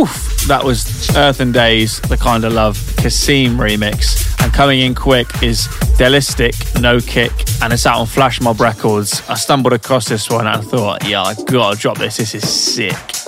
Oof, that was Earth and Days, The Kind of Love Kasim remix. And coming in quick is Delistic, No Kick, and it's out on Flash Mob Records. I stumbled across this one and I thought, yeah, I gotta drop this. This is sick.